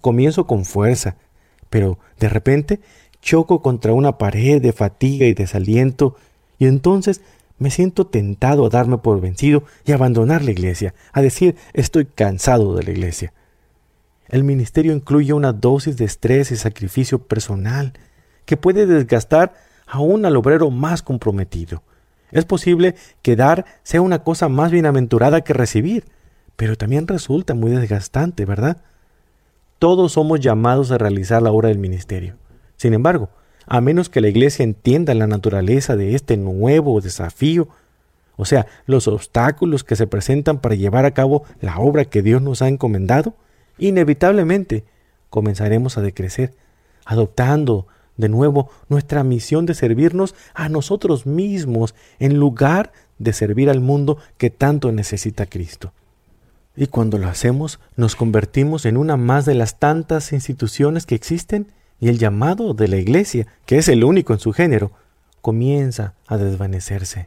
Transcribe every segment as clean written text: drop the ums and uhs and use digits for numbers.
comienzo con fuerza, pero de repente choco contra una pared de fatiga y desaliento, y entonces me siento tentado a darme por vencido y abandonar la iglesia, a decir, estoy cansado de la iglesia. El ministerio incluye una dosis de estrés y sacrificio personal que puede desgastar aún al obrero más comprometido. Es posible que dar sea una cosa más bienaventurada que recibir, pero también resulta muy desgastante, ¿verdad? Todos somos llamados a realizar la obra del ministerio. Sin embargo, a menos que la iglesia entienda la naturaleza de este nuevo desafío, o sea, los obstáculos que se presentan para llevar a cabo la obra que Dios nos ha encomendado, inevitablemente comenzaremos a decrecer, adoptando de nuevo nuestra misión de servirnos a nosotros mismos en lugar de servir al mundo que tanto necesita Cristo. Y cuando lo hacemos, nos convertimos en una más de las tantas instituciones que existen y el llamado de la iglesia, que es el único en su género, comienza a desvanecerse.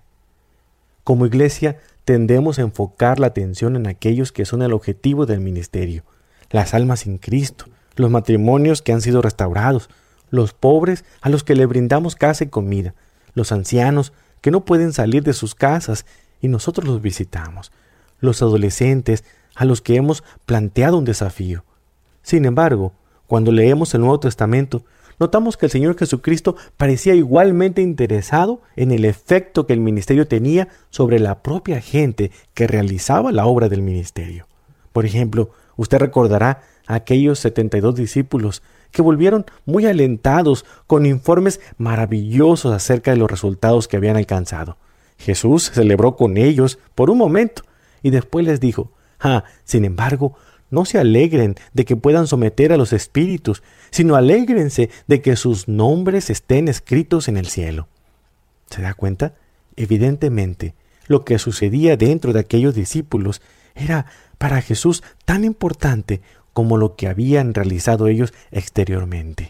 Como iglesia, tendemos a enfocar la atención en aquellos que son el objetivo del ministerio, las almas sin Cristo, los matrimonios que han sido restaurados, los pobres a los que le brindamos casa y comida, los ancianos que no pueden salir de sus casas y nosotros los visitamos, los adolescentes a los que hemos planteado un desafío. Sin embargo, cuando leemos el Nuevo Testamento, notamos que el Señor Jesucristo parecía igualmente interesado en el efecto que el ministerio tenía sobre la propia gente que realizaba la obra del ministerio. Por ejemplo, usted recordará a aquellos 72 discípulos que volvieron muy alentados con informes maravillosos acerca de los resultados que habían alcanzado. Jesús celebró con ellos por un momento y después les dijo, sin embargo, no se alegren de que puedan someter a los espíritus, sino alégrense de que sus nombres estén escritos en el cielo. ¿Se da cuenta? Evidentemente, lo que sucedía dentro de aquellos discípulos era para Jesús tan importante como lo que habían realizado ellos exteriormente.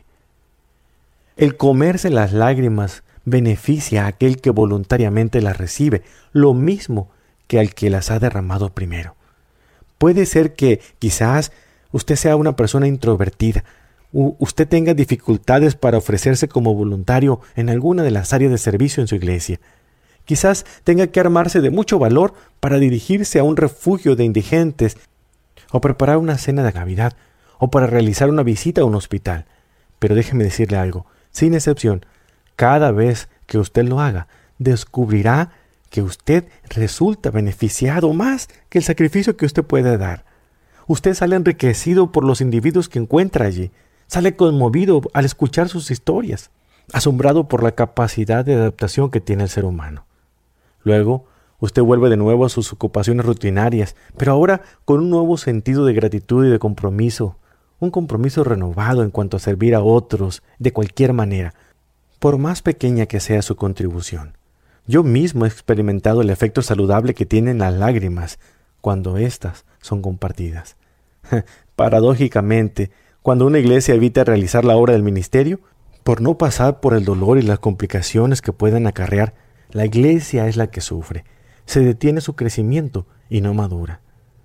El comerse las lágrimas beneficia a aquel que voluntariamente las recibe, lo mismo que al que las ha derramado primero. Puede ser que quizás usted sea una persona introvertida, usted tenga dificultades para ofrecerse como voluntario en alguna de las áreas de servicio en su iglesia. Quizás tenga que armarse de mucho valor para dirigirse a un refugio de indigentes, o preparar una cena de Navidad, o para realizar una visita a un hospital. Pero déjeme decirle algo, sin excepción, cada vez que usted lo haga, descubrirá que usted resulta beneficiado más que el sacrificio que usted puede dar. Usted sale enriquecido por los individuos que encuentra allí, sale conmovido al escuchar sus historias, asombrado por la capacidad de adaptación que tiene el ser humano. Luego, usted vuelve de nuevo a sus ocupaciones rutinarias, pero ahora con un nuevo sentido de gratitud y de compromiso, un compromiso renovado en cuanto a servir a otros de cualquier manera, por más pequeña que sea su contribución. Yo mismo he experimentado el efecto saludable que tienen las lágrimas cuando éstas son compartidas. Paradójicamente, cuando una iglesia evita realizar la obra del ministerio, por no pasar por el dolor y las complicaciones que puedan acarrear, la iglesia es la que sufre. Se detiene su crecimiento y no madura.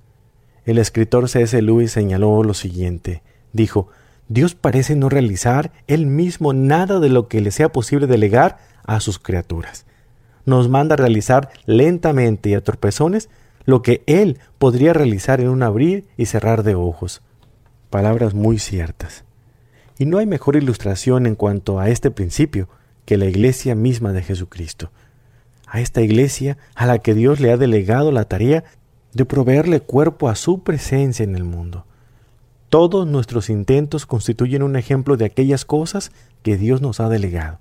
El escritor C.S. Lewis señaló lo siguiente. Dijo, Dios parece no realizar Él mismo nada de lo que le sea posible delegar a sus criaturas. Nos manda a realizar lentamente y a tropezones lo que Él podría realizar en un abrir y cerrar de ojos. Palabras muy ciertas. Y no hay mejor ilustración en cuanto a este principio que la iglesia misma de Jesucristo. A esta iglesia a la que Dios le ha delegado la tarea de proveerle cuerpo a su presencia en el mundo. Todos nuestros intentos constituyen un ejemplo de aquellas cosas que Dios nos ha delegado.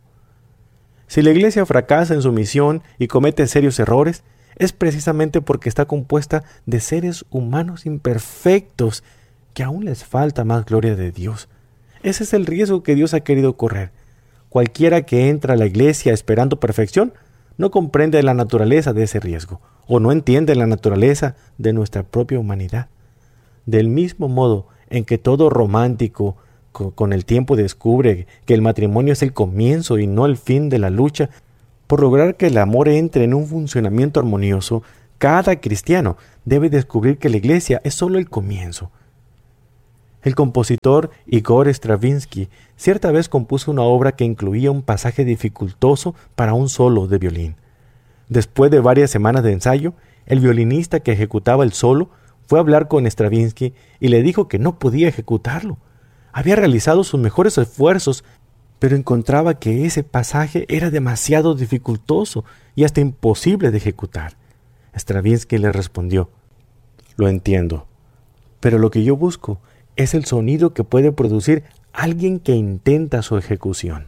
Si la iglesia fracasa en su misión y comete serios errores, es precisamente porque está compuesta de seres humanos imperfectos que aún les falta más gloria de Dios. Ese es el riesgo que Dios ha querido correr. Cualquiera que entra a la iglesia esperando perfección no comprende la naturaleza de ese riesgo o no entiende la naturaleza de nuestra propia humanidad. Del mismo modo en que todo romántico con el tiempo descubre que el matrimonio es el comienzo y no el fin de la lucha por lograr que el amor entre en un funcionamiento armonioso, cada cristiano debe descubrir que la iglesia es solo el comienzo. El compositor Igor Stravinsky cierta vez compuso una obra que incluía un pasaje dificultoso para un solo de violín. Después de varias semanas de ensayo, el violinista que ejecutaba el solo fue a hablar con Stravinsky y le dijo que no podía ejecutarlo. Había realizado sus mejores esfuerzos, pero encontraba que ese pasaje era demasiado dificultoso y hasta imposible de ejecutar. Stravinsky le respondió: «Lo entiendo, pero lo que yo busco es el sonido que puede producir alguien que intenta su ejecución».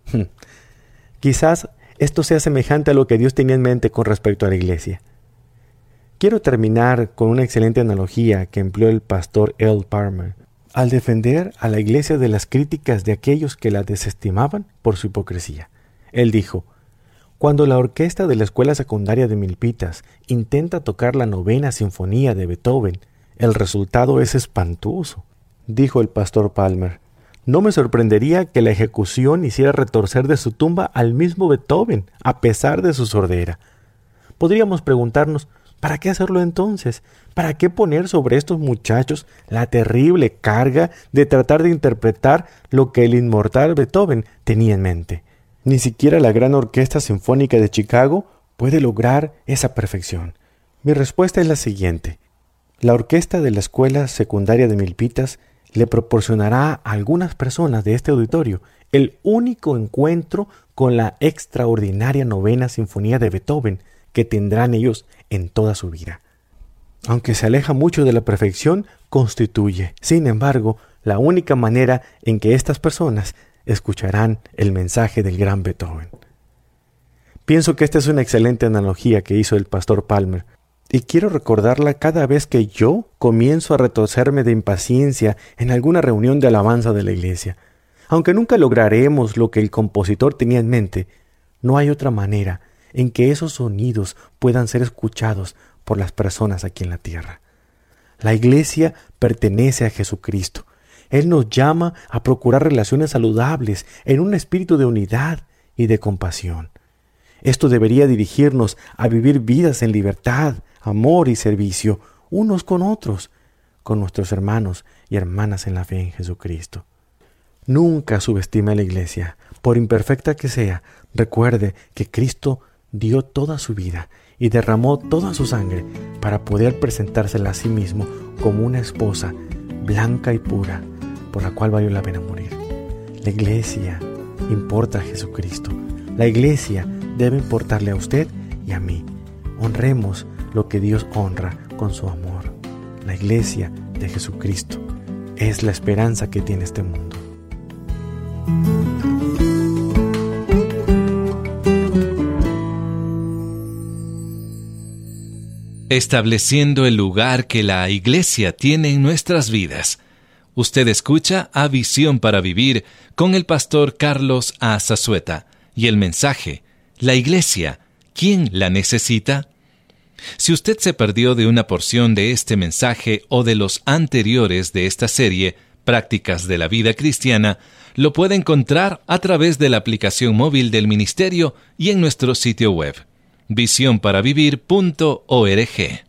Quizás esto sea semejante a lo que Dios tenía en mente con respecto a la iglesia. Quiero terminar con una excelente analogía que empleó el pastor L. Palmer al defender a la iglesia de las críticas de aquellos que la desestimaban por su hipocresía. Él dijo: «Cuando la orquesta de la escuela secundaria de Milpitas intenta tocar la 9ª sinfonía de Beethoven, el resultado es espantoso», dijo el pastor Palmer. «No me sorprendería que la ejecución hiciera retorcer de su tumba al mismo Beethoven, a pesar de su sordera. Podríamos preguntarnos, ¿para qué hacerlo entonces? ¿Para qué poner sobre estos muchachos la terrible carga de tratar de interpretar lo que el inmortal Beethoven tenía en mente? Ni siquiera la gran orquesta sinfónica de Chicago puede lograr esa perfección». Mi respuesta es la siguiente: la orquesta de la escuela secundaria de Milpitas le proporcionará a algunas personas de este auditorio el único encuentro con la extraordinaria 9ª sinfonía de Beethoven que tendrán ellos en toda su vida. Aunque se aleja mucho de la perfección, constituye, sin embargo, la única manera en que estas personas escucharán el mensaje del gran Beethoven. Pienso que esta es una excelente analogía que hizo el pastor Palmer, y quiero recordarla cada vez que yo comienzo a retorcerme de impaciencia en alguna reunión de alabanza de la iglesia. Aunque nunca lograremos lo que el compositor tenía en mente, no hay otra manera en que esos sonidos puedan ser escuchados por las personas aquí en la tierra. La iglesia pertenece a Jesucristo. Él nos llama a procurar relaciones saludables en un espíritu de unidad y de compasión. Esto debería dirigirnos a vivir vidas en libertad, amor y servicio, unos con otros, con nuestros hermanos y hermanas en la fe en Jesucristo. Nunca subestime a la iglesia, por imperfecta que sea. Recuerde que Cristo dio toda su vida y derramó toda su sangre para poder presentársela a sí mismo como una esposa blanca y pura, por la cual valió la pena morir. La iglesia importa a Jesucristo. La iglesia debe importarle a usted y a mí. Honremos lo que Dios honra con su amor. La iglesia de Jesucristo es la esperanza que tiene este mundo. Estableciendo el lugar que la iglesia tiene en nuestras vidas. Usted escucha a Visión para Vivir con el pastor Carlos A. Zazueta y el mensaje: la iglesia, ¿quién la necesita? Si usted se perdió de una porción de este mensaje o de los anteriores de esta serie, Prácticas de la Vida Cristiana, lo puede encontrar a través de la aplicación móvil del ministerio y en nuestro sitio web, visionparavivir.org.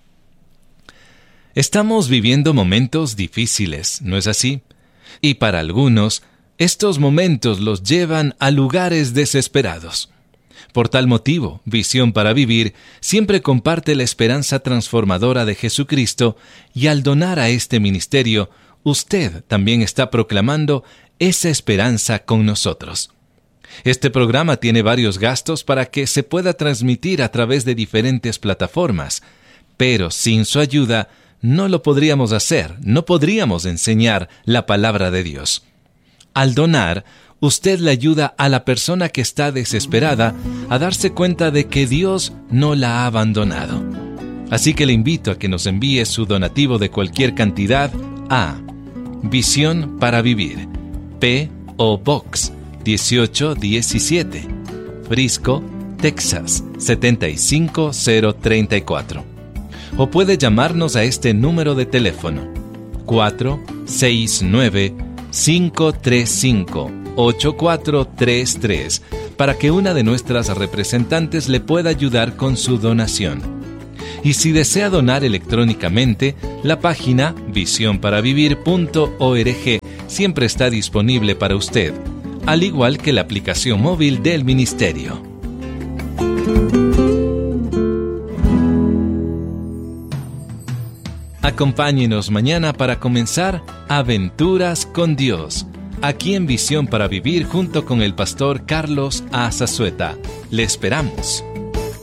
Estamos viviendo momentos difíciles, ¿no es así? Y para algunos, estos momentos los llevan a lugares desesperados. Por tal motivo, Visión para Vivir siempre comparte la esperanza transformadora de Jesucristo, y al donar a este ministerio, usted también está proclamando esa esperanza con nosotros. Este programa tiene varios gastos para que se pueda transmitir a través de diferentes plataformas, pero sin su ayuda no lo podríamos hacer, no podríamos enseñar la palabra de Dios. Al donar, usted le ayuda a la persona que está desesperada a darse cuenta de que Dios no la ha abandonado. Así que le invito a que nos envíe su donativo de cualquier cantidad a Visión para Vivir, P.O. Box 1817, Frisco, Texas 75034. O puede llamarnos a este número de teléfono 469-535-8433 para que una de nuestras representantes le pueda ayudar con su donación. Y si desea donar electrónicamente, la página visionparavivir.org siempre está disponible para usted, al igual que la aplicación móvil del ministerio. Acompáñenos mañana para comenzar Aventuras con Dios, aquí en Visión para Vivir junto con el pastor Carlos A. Zazueta. Le esperamos.